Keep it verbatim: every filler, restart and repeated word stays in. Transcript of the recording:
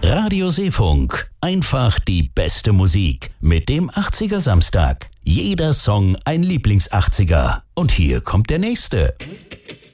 Radio Seefunk. Einfach die beste Musik mit dem achtziger Samstag. Jeder Song ein Lieblings-achtziger. Und hier kommt der nächste.